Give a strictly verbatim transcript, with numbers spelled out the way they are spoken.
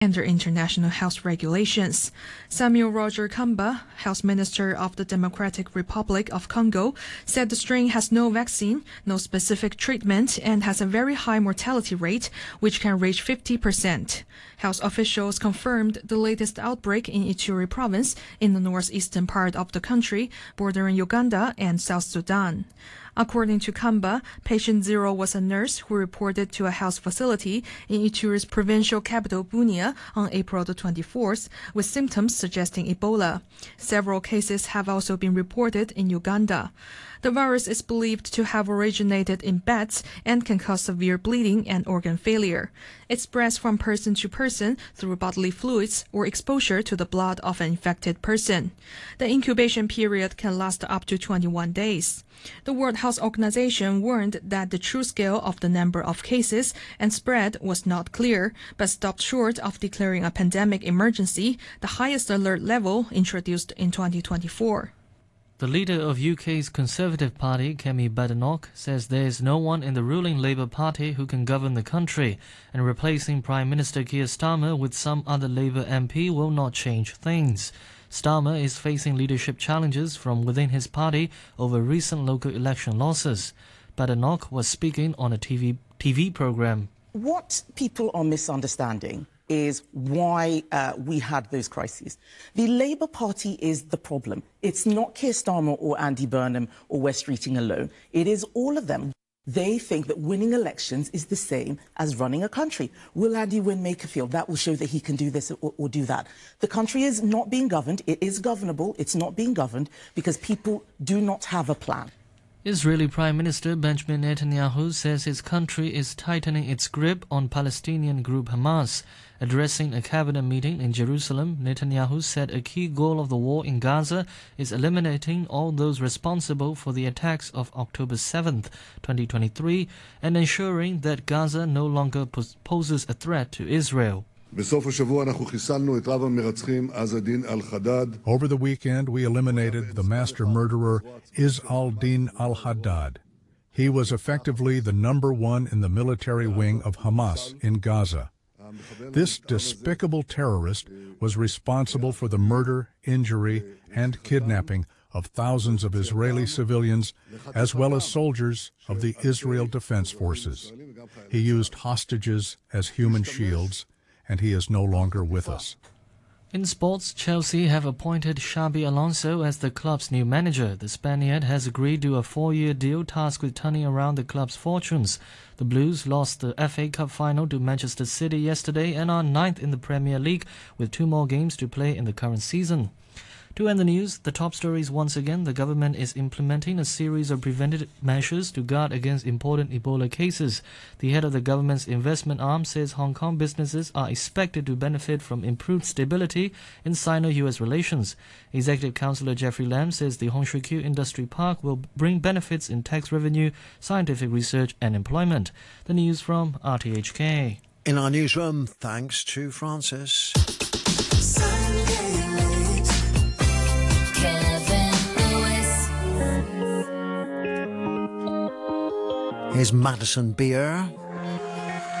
under international health regulations. Samuel Roger Kamba, Health Minister of the Democratic Republic of Congo, said the strain has no vaccine, no specific treatment, and has a very high mortality rate, which can reach fifty percent. Health officials confirmed the latest outbreak in Ituri province in the northeastern part of the country, bordering Uganda and South Sudan. According to Kamba, patient zero was a nurse who reported to a health facility in Ituri's provincial capital Bunia on April the twenty-fourth with symptoms suggesting Ebola. Several cases have also been reported in Uganda. The virus is believed to have originated in bats and can cause severe bleeding and organ failure. It spreads from person to person through bodily fluids or exposure to the blood of an infected person. The incubation period can last up to twenty-one days. The World Health Organization warned that the true scale of the number of cases and spread was not clear, but stopped short of declaring a pandemic emergency, the highest alert level introduced in twenty twenty-four. The leader of U K's Conservative Party, Kemi Badenoch, says there is no one in the ruling Labour Party who can govern the country, and replacing Prime Minister Keir Starmer with some other Labour M P will not change things. Starmer is facing leadership challenges from within his party over recent local election losses. Badenoch was speaking on a T V, T V programme. What people are misunderstanding is why uh, we had those crises. The Labour Party is the problem. It's not Keir Starmer or Andy Burnham or Wes Streeting alone. It is all of them. They think that winning elections is the same as running a country. Will Andy win Makerfield? That will show that he can do this or, or do that. The country is not being governed. It is governable. It's not being governed because people do not have a plan. Israeli Prime Minister Benjamin Netanyahu says his country is tightening its grip on Palestinian group Hamas. Addressing a cabinet meeting in Jerusalem, Netanyahu said a key goal of the war in Gaza is eliminating all those responsible for the attacks of October seventh, twenty twenty-three, and ensuring that Gaza no longer poses a threat to Israel. Over the weekend, we eliminated the master murderer Izz al-Din al-Haddad. He was effectively the number one in the military wing of Hamas in Gaza. This despicable terrorist was responsible for the murder, injury, and kidnapping of thousands of Israeli civilians, as well as soldiers of the Israel Defense Forces. He used hostages as human shields, and he is no longer with us. In sports, Chelsea have appointed Xabi Alonso as the club's new manager. The Spaniard has agreed to a four-year deal tasked with turning around the club's fortunes. The Blues lost the F A Cup final to Manchester City yesterday and are ninth in the Premier League with two more games to play in the current season. To end the news, the top stories once again. The government is implementing a series of preventive measures to guard against important Ebola cases. The head of the government's investment arm says Hong Kong businesses are expected to benefit from improved stability in Sino-U S relations. Executive Councillor Jeffrey Lam says the Hon Shui Kiu Industry Park will bring benefits in tax revenue, scientific research and employment. The news from R T H K. In our newsroom, thanks to Francis. Here's Madison Beer.